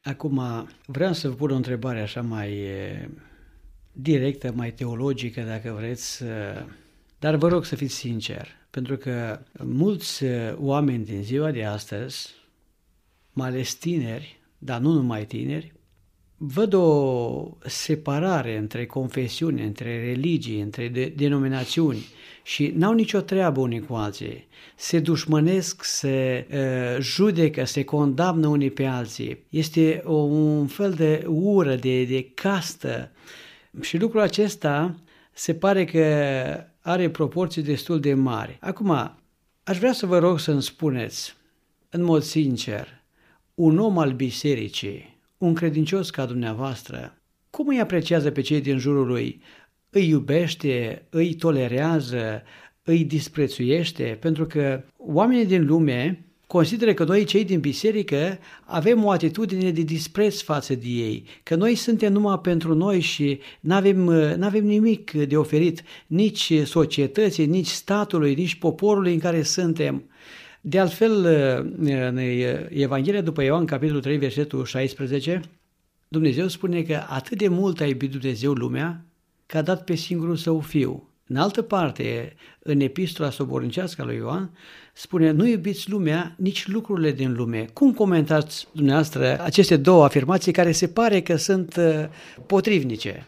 Acum, vreau să vă pun o întrebare așa mai directă, mai teologică, dacă vreți, dar vă rog să fiți sincer, pentru că mulți oameni din ziua de astăzi, mai ales tineri, dar nu numai tineri, văd o separare între confesiuni, între religii, între denominațiuni și n-au nicio treabă unii cu alții. Se dușmănesc, se judecă, se condamnă unii pe alții. Este un fel de ură, de castă și lucrul acesta se pare că are proporții destul de mari. Acum, aș vrea să vă rog să-mi spuneți, în mod sincer, un om al bisericii, un credincios ca dumneavoastră, cum îi apreciază pe cei din jurul lui? Îi iubește, îi tolerează, îi disprețuiește? Pentru că oamenii din lume consideră că noi, cei din biserică, avem o atitudine de dispreț față de ei, că noi suntem numai pentru noi și n-avem nimic de oferit nici societății, nici statului, nici poporului în care suntem. De altfel, în Evanghelia după Ioan, capitolul 3, versetul 16, Dumnezeu spune că atât de mult a iubit Dumnezeu lumea, că a dat pe singurul Său Fiu. În altă parte, în epistola sobornicească a lui Ioan, spune, nu iubiți lumea, nici lucrurile din lume. Cum comentați dumneavoastră aceste două afirmații care se pare că sunt potrivnice?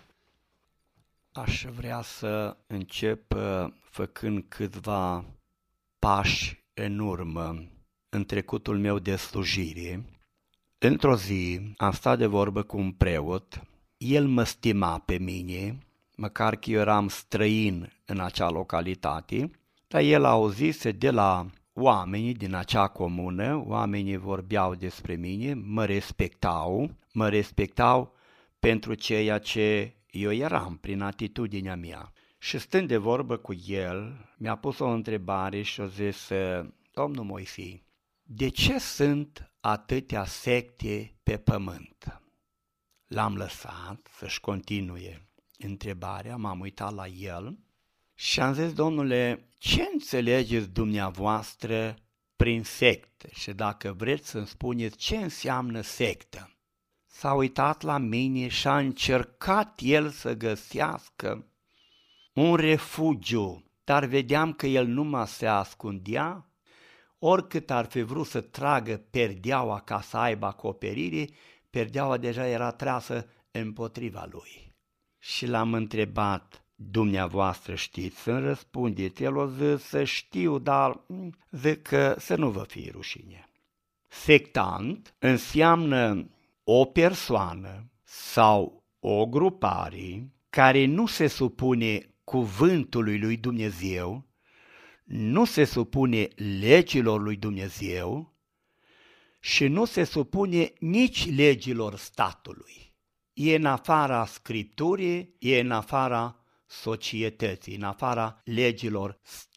Aș vrea să încep făcând câțiva pași în urmă în trecutul meu de slujire. Într-o zi am stat de vorbă cu un preot, el mă stima pe mine, măcar că eu eram străin în acea localitate, dar el auzise de la oamenii din acea comună, oamenii vorbeau despre mine, mă respectau pentru ceea ce eu eram prin atitudinea mea. Și stând de vorbă cu el, mi-a pus o întrebare și a zis, domnul Moisei, de ce sunt atâtea secte pe pământ? L-am lăsat să-și continue întrebarea, m-am uitat la el și am zis, domnule, ce înțelegeți dumneavoastră prin sectă? Și dacă vreți să-mi spuneți ce înseamnă sectă. S-a uitat la mine și a încercat el să găsească un refugiu, dar vedeam că el numai se ascundea, oricât ar fi vrut să tragă perdeaua ca să aibă acoperire, perdeaua deja era trasă împotriva lui. Și l-am întrebat, dumneavoastră știți să-mi răspundeți? El a zis să știu, dar zic că să nu vă fie rușine. Sectant înseamnă o persoană sau o grupare care nu se supune cuvântului lui Dumnezeu, nu se supune legilor lui Dumnezeu și nu se supune nici legilor statului. E în afara Scripturii, e în afara societății, în afara legilor